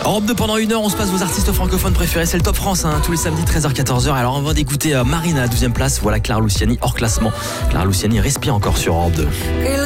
Europe 2 pendant 1 heure, on se passe vos artistes francophones préférés. C'est le Top France, tous les samedis 13h-14h. Alors on va d'écouter Marine à la 12e place. Voilà Clara Luciani hors classement. Clara Luciani respire encore sur Europe 2.